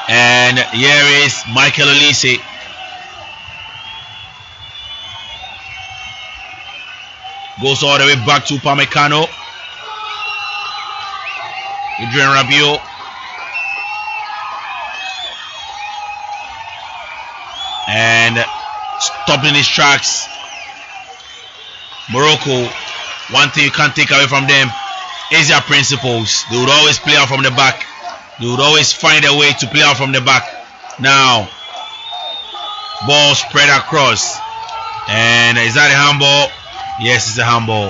And here is Michael Olise. Goes all the way back to Upamecano. Adrien Rabiot. And stopped in his tracks. Morocco, one thing you can't take away from them is their principles. They would always play out from the back. They would always find a way to play out from the back. Now, ball spread across. And is that a handball? Yes, it's a handball.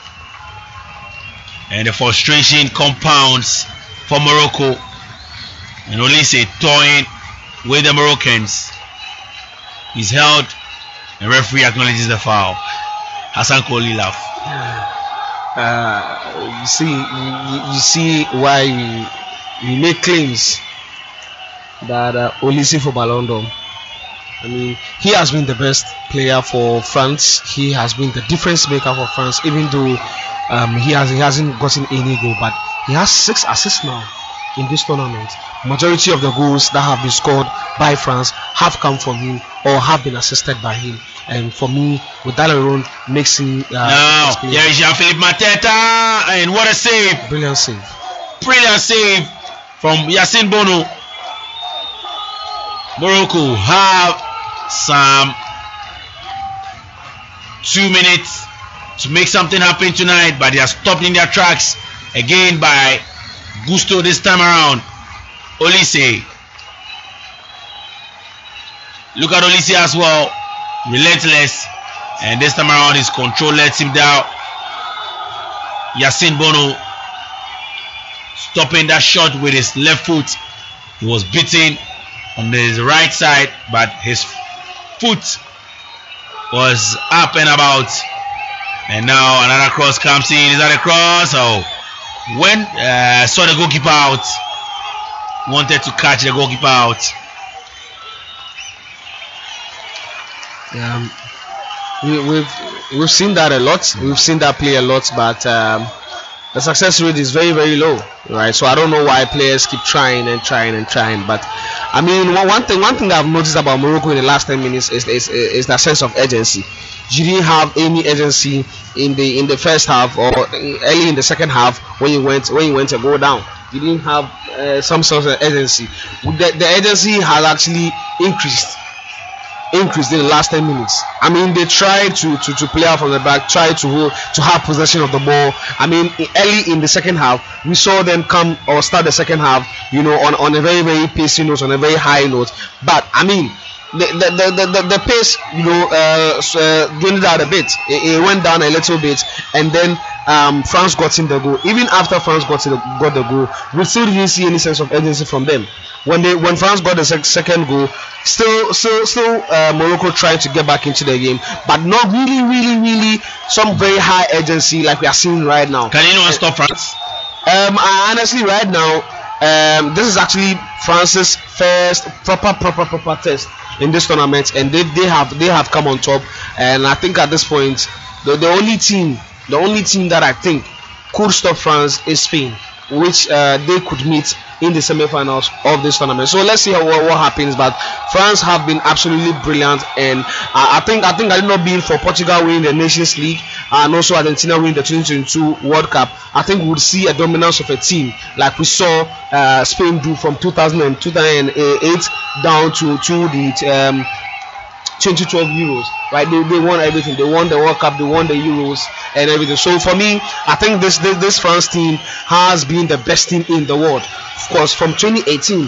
And the frustration compounds for Morocco. And Olise toying with the Moroccans. He's held. The referee acknowledges the foul. Hassan Kohli laugh. You see why we make claims that Olise for Ballon d'Or. I mean, he has been the best player for France. He has been the difference maker for France, even though he hasn't gotten any goal, but he has 6 assists now in this tournament. Majority of the goals that have been scored by France have come from him or have been assisted by him. And for me, with that alone, makes him. Now, here is Jean-Philippe Mateta, and what a save! Brilliant save! Brilliant save from Yassine Bono. Morocco have some 2 minutes to make something happen tonight, but they are stopped in their tracks again by Gusto this time around. Olise. Look at Olise as well. Relentless. And this time around his control lets him down. Yassine Bono stopping that shot with his left foot. He was beaten on his right side, but his foot was up and about. And now another cross comes in. Is that a cross? Oh, when saw the goalkeeper out, wanted to catch the goalkeeper out. We've seen that a lot. We've seen that play a lot, but the success rate is very, very low, right? So I don't know why players keep trying. But I mean, one thing that I've noticed about Morocco in the last 10 minutes is that sense of urgency. You didn't have any urgency in the first half or early in the second half when you went to go down. You didn't have some sort of urgency. The urgency has actually increased in the last 10 minutes. I mean, they tried to play out from the back, try to have possession of the ball. I mean, early in the second half, we saw them come or start the second half, on a very, very pacey note, on a very high note. But I mean, the pace, dwindled out a bit. It went down a little bit, and then France got in the goal. Even after France got the goal, we still didn't see any sense of urgency from them. When France got the second goal, still Morocco tried to get back into the game, but not really some very high urgency like we are seeing right now. Can anyone stop France? Honestly, right now, this is actually France's first proper test in this tournament, and they have come on top. And I think at this point, the only team that I think could stop France is Spain, which they could meet in the semi-finals of this tournament. So let's see what happens. But France have been absolutely brilliant, and I think I did not being for Portugal winning the Nations League and also Argentina winning the 2022 World Cup, I think we would see a dominance of a team like we saw Spain do from 2008 down to the 2012 Euros, right? They won everything. They won the World Cup, they won the Euros and everything. So for me, I think this France team has been the best team in the world. Of course, from 2018